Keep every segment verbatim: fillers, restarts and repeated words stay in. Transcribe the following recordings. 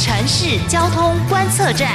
城市交通观测站。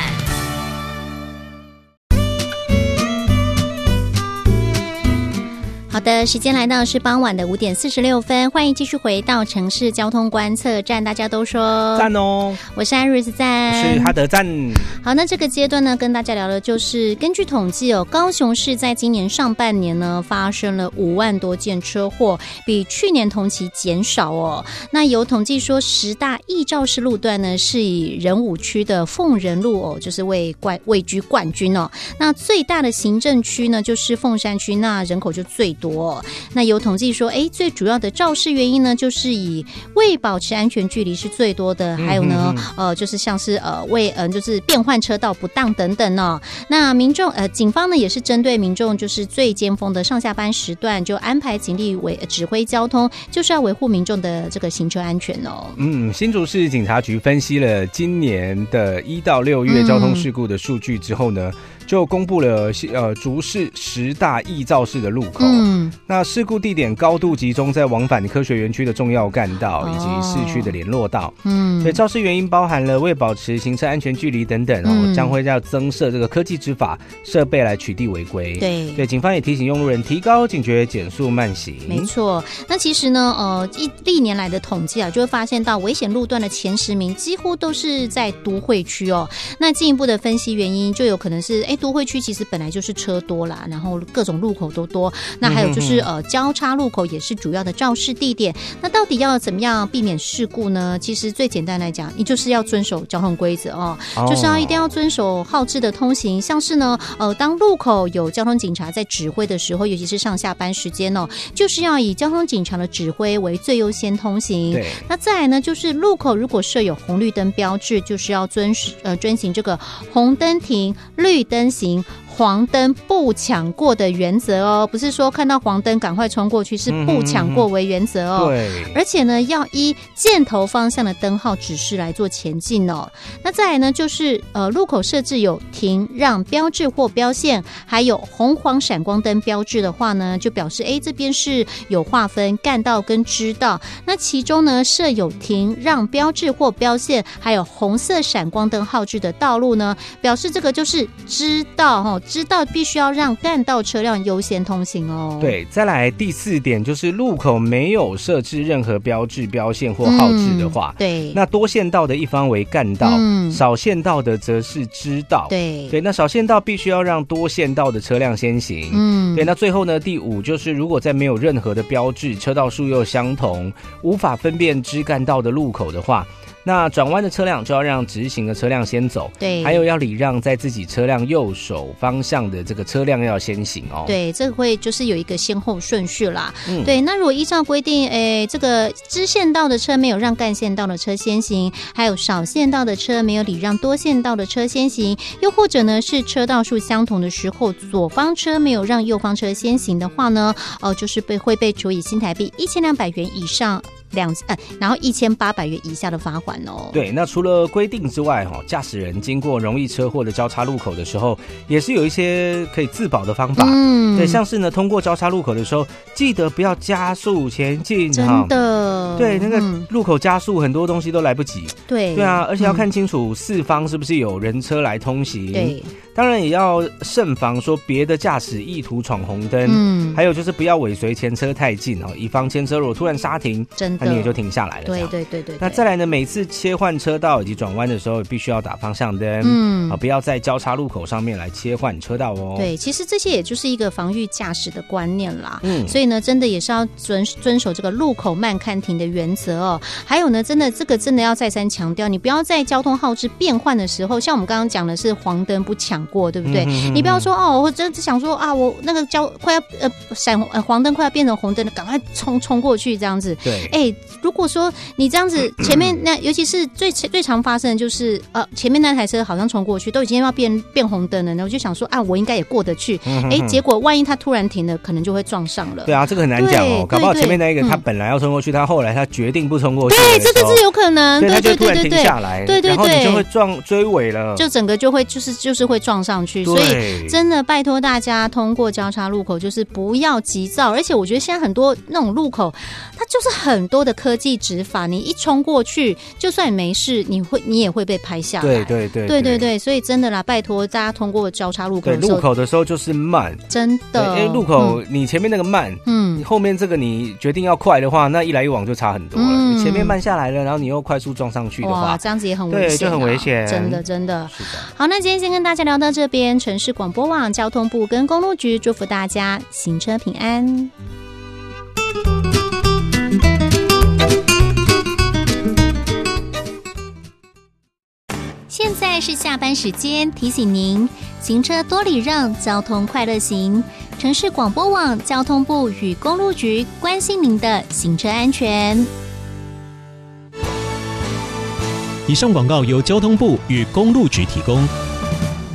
好的，时间来到是傍晚的五点四十六分，欢迎继续回到城市交通观测站。大家都说赞哦， 我是艾瑞斯赞， 我是哈德赞。 好，那这个阶段呢，跟大家聊的就是根据统计哦，高雄市在今年上半年呢发生了五万多件车祸，比去年同期减少哦。那有统计说，十大易肇事路段呢是以仁武区的凤仁路哦，就是位冠位居冠军哦。那最大的行政区呢就是凤山区，那人口就最多。那有统计说，哎，最主要的肇事原因呢，就是以未保持安全距离是最多的，还有呢，呃，就是像是呃未呃就是变换车道不当等等哦。那民众呃警方呢也是针对民众就是最尖峰的上下班时段，就安排警力为指挥交通，就是要维护民众的这个行车安全哦。 嗯，新竹市警察局分析了今年的一到六月交通事故的数据之后呢，嗯、就公布了呃竹市十大易肇事的路口。嗯。那事故地点高度集中在往返科学园区的重要干道以及市区的联络道。嗯，所以肇事原因包含了未保持行车安全距离等等，嗯、哦，将会要增设这个科技执法设备来取缔违规。 对， 对，警方也提醒用路人提高警觉，减速慢行。 没错，那其实呢，呃，一历年来的统计啊，就会发现到危险路段的前十名几乎都是在都会区哦。那进一步的分析原因，就有可能是，哎，都会区其实本来就是车多啦，然后各种路口都多，那还有就是。呃，交叉路口也是主要的肇事地点。那到底要怎么样避免事故呢？其实最简单来讲，你就是要遵守交通规则哦，哦就是要一定要遵守号志的通行。像是呢，呃，当路口有交通警察在指挥的时候，尤其是上下班时间哦，就是要以交通警察的指挥为最优先通行。 对。 那再来呢，就是路口如果设有红绿灯标志，就是要遵呃遵循这个红灯停、绿灯行。黄灯不抢过的原则哦，不是说看到黄灯赶快冲过去，是不抢过为原则哦。对，而且呢，要依箭头方向的灯号指示来做前进哦。那再来呢，就是呃，路口设置有停让标志或标线，还有红黄闪光灯标志的话呢，就表示哎，这边是有划分干道跟支道。那其中呢，设有停让标志或标线，还有红色闪光灯号志的道路呢，表示这个就是支道哦。知道必须要让干道车辆优先通行哦。 对，再来第四点就是路口没有设置任何标志、标线或号志的话，嗯、 对， 那多线道的一方为干道，嗯、少线道的则是支道。 对， 对，那少线道必须要让多线道的车辆先行。嗯，对，那最后呢，第五就是如果在没有任何的标志、车道数又相同、无法分辨支干道的路口的话。那转弯的车辆就要让直行的车辆先走， 对， 还有要礼让在自己车辆右手方向的这个车辆要先行哦。 对，这个会就是有一个先后顺序啦。嗯，对，那如果依照规定，诶，这个支线道的车没有让干线道的车先行，还有少线道的车没有礼让多线道的车先行，又或者呢是车道数相同的时候，左方车没有让右方车先行的话呢，哦、呃，就是被会被处以新台币一千两百元以上。两呃，然后一千八百元以下的罚款哦。 对，那除了规定之外，哈，驾驶人经过容易车祸的交叉路口的时候，也是有一些可以自保的方法。嗯，对，像是呢，通过交叉路口的时候，记得不要加速前进。 真的， 对，那个路口加速，很多东西都来不及。 对， 对啊，而且要看清楚四方是不是有人车来通行。 对。 当然也要慎防说别的驾驶意图闯红灯，嗯，还有就是不要尾随前车太近哦，以防前车如果突然刹停， 真的， 那你也就停下来了。 对对对 对, 对。 那再来呢，每次切换车道以及转弯的时候，必须要打方向灯，嗯，啊，不要在交叉路口上面来切换车道哦。 对，其实这些也就是一个防御驾驶的观念啦。嗯，所以呢，真的也是要遵遵守这个路口慢看停的原则哦。还有呢，真的这个真的要再三强调，你不要在交通号志变换的时候，像我们刚刚讲的是黄灯不抢过，对不对？嗯你不要说哦，我真的想说啊，我那个交快要呃闪呃黄灯快要变成红灯了，赶快冲冲过去这样子。 对， 哎，如果说你这样子前面那，尤其是最最常发生的就是呃前面那台车好像冲过去，都已经要变变红灯了，然后我就想说啊，我应该也过得去。哎、嗯，结果万一他突然停了，可能就会撞上了。 对啊，这个很难讲哦，搞不好前面那一个他本来要冲过去，他后来他决定不冲过去。 对，这个是有可能。 对，他就突然停下来，对对对，然后你就会撞追尾了， 就整个就会就是就是会撞上去，所以。真的拜托大家通过交叉路口就是不要急躁，而且我觉得现在很多那种路口它就是很多多的科技执法，你一冲过去，就算你没事，你会你也会被拍下来。 对对对对对对，所以真的啦，拜托大家通过交叉路口的时候， 对路口的时候就是慢， 真的， 因为路口你前面那个慢，嗯，后面这个你决定要快的话，那一来一往就差很多了。嗯、你前面慢下来了，然后你又快速撞上去的话， 哇，这样子也很危险、啊， 对，就很危险， 真的真的。 是的。 好，那今天先跟大家聊到这边，城市广播网、交通部跟公路局祝福大家行车平安。现在是下班时间，提醒您行车多礼让，交通快乐行。城市广播网、交通部与公路局关心您的行车安全。 以上广告由交通部与公路局提供。